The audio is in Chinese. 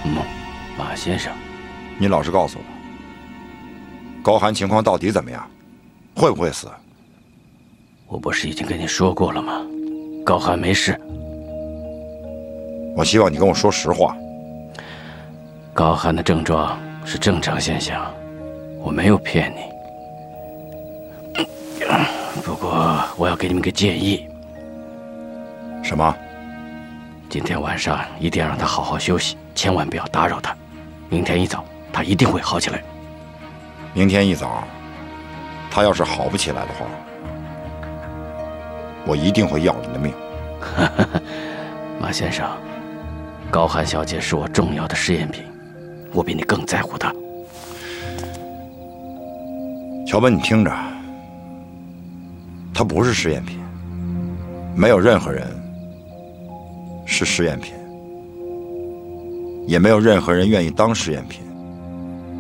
马先生， 你老实告诉我，高寒情况到底怎么样？会不会死？ 我不是已经跟你说过了吗？高寒没事。 我希望你跟我说实话。 高寒的症状是正常现象，我没有骗你。不过我要给你们个建议。 什么？ 今天晚上一定要让他好好休息，千万不要打扰他。明天一早，他一定会好起来。 明天一早，他要是好不起来的话，我一定会要你的命。 马先生，高寒小姐是我重要的试验品，我比你更在乎她。 乔本，你听着，她不是试验品，没有任何人是试验品，也没有任何人愿意当试验品。